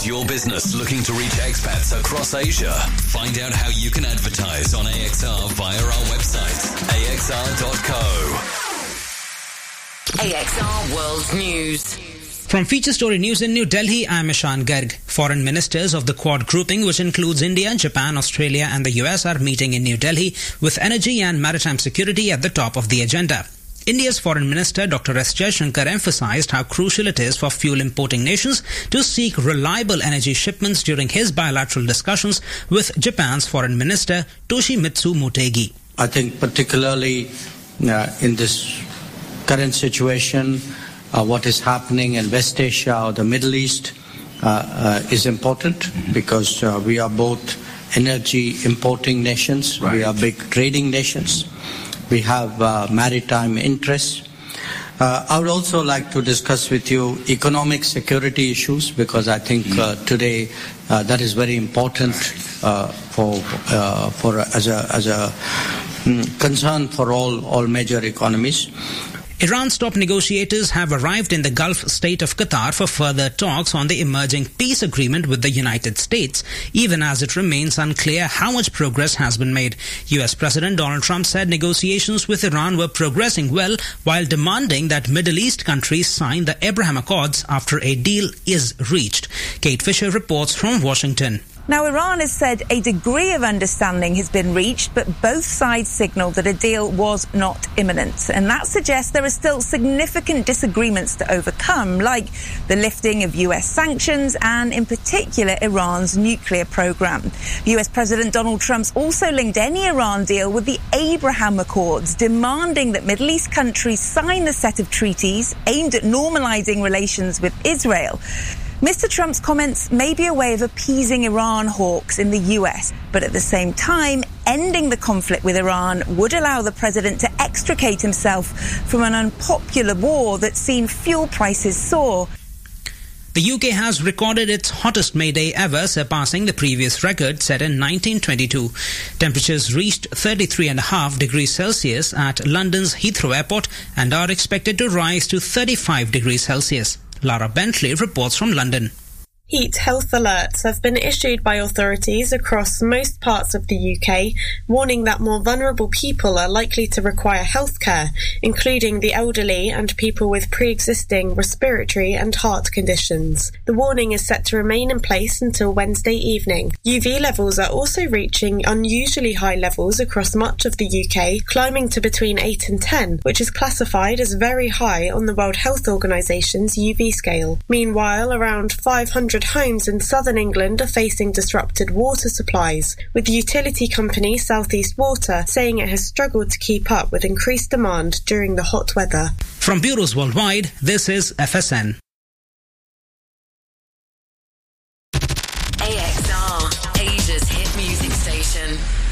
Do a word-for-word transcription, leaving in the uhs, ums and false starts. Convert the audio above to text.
Is your business looking to reach expats across Asia? Find out how you can advertise on A X R via our website, A X R dot co. A X R World News. From Feature Story News in New Delhi, I'm Ishan Garg. Foreign ministers of the Quad grouping, which includes India, Japan, Australia and the U S, are meeting in New Delhi with energy and maritime security at the top of the agenda. India's Foreign Minister Doctor S. Jaishankar emphasized how crucial it is for fuel-importing nations to seek reliable energy shipments during his bilateral discussions with Japan's Foreign Minister Toshimitsu Motegi. I think particularly uh, in this current situation, uh, what is happening in West Asia or the Middle East uh, uh, is important because uh, we are both energy importing nations, right. We are big trading nations. We have uh, maritime interests. Uh, I would also like to discuss with you economic security issues because I think uh, today uh, that is very important uh, for uh, for as a as a mm, concern for all all major economies. Iran's top negotiators have arrived in the Gulf state of Qatar for further talks on the emerging peace agreement with the United States, even as it remains unclear how much progress has been made. U S President Donald Trump said negotiations with Iran were progressing well while demanding that Middle East countries sign the Abraham Accords after a deal is reached. Kate Fisher reports from Washington. Now, Iran has said a degree of understanding has been reached, but both sides signalled that a deal was not imminent. And that suggests there are still significant disagreements to overcome, like the lifting of U S sanctions and, in particular, Iran's nuclear programme. U S President Donald Trump's also linked any Iran deal with the Abraham Accords, demanding that Middle East countries sign the set of treaties aimed at normalising relations with Israel. Mister Trump's comments may be a way of appeasing Iran hawks in the U S, but at the same time, ending the conflict with Iran would allow the president to extricate himself from an unpopular war that's seen fuel prices soar. The U K has recorded its hottest May Day ever, surpassing the previous record set in nineteen twenty-two. Temperatures reached thirty-three point five degrees Celsius at London's Heathrow Airport and are expected to rise to thirty-five degrees Celsius. Lara Bentley reports from London. Heat health alerts have been issued by authorities across most parts of the U K, warning that more vulnerable people are likely to require healthcare, including the elderly and people with pre-existing respiratory and heart conditions. The warning is set to remain in place until Wednesday evening. U V levels are also reaching unusually high levels across much of the U K, climbing to between eight and ten, which is classified as very high on the World Health Organization's U V scale. Meanwhile, around five hundred homes in southern England are facing disrupted water supplies, with the utility company South East Water saying it has struggled to keep up with increased demand during the hot weather. From bureaus worldwide, this is F S N. A X R, Asia's hit music station.